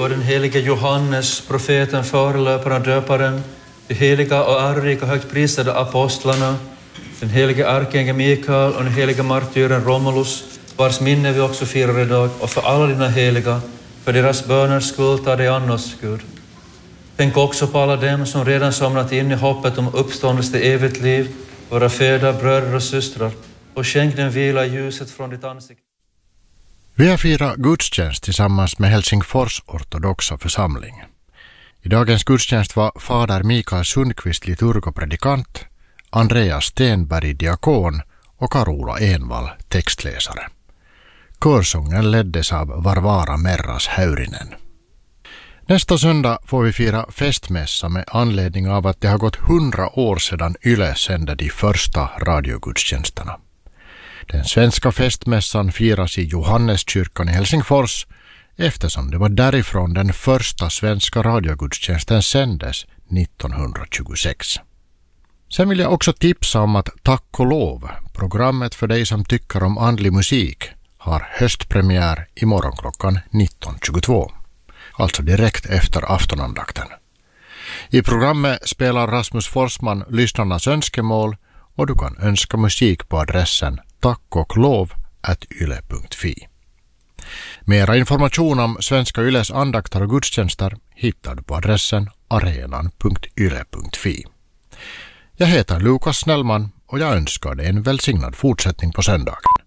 och den helige Johannes, profeten, förelöparen och döparen, de heliga och ärorika högt prisade apostlarna, den helige ärkeängeln Mikael och den helige martyren Romulus, vars minne vi också firar idag, och för alla dina heliga, för deras böners skull, ta dig an oss, Gud. Tänk också på alla dem som redan somnat in i hoppet om uppståndelse till evigt liv, våra fäder, bröder och systrar, och skänk den vila ljuset från ditt ansikte. Vi har firat gudstjänst tillsammans med Helsingfors ortodoxa församling. I dagens gudstjänst var fader Mikael Sundqvist liturg och predikant, Andreas Stenberg diakon och Carola Envall textläsare. Körsången leddes av Varvara Merras Häyrinen. Nästa söndag får vi fira festmässa med anledning av att det har gått 100 år sedan Yle sände de första radiogudstjänsterna. Den svenska festmässan firas i Johanneskyrkan i Helsingfors eftersom det var därifrån den första svenska radiogudstjänsten sändes 1926. Sen vill jag också tipsa om att Tack och lov, programmet för dig som tycker om andlig musik, har höstpremiär imorgon klockan 19.22. Alltså direkt efter aftonandakten. I programmet spelar Rasmus Forsman lyssnarnas önskemål och du kan önska musik på adressen tackoklov@yle.fi. Mera information om Svenska Yles andakter och gudstjänster hittar du på adressen arenan.yle.fi. Jag heter Lukas Snellman och jag önskar dig en välsignad fortsättning på söndagen.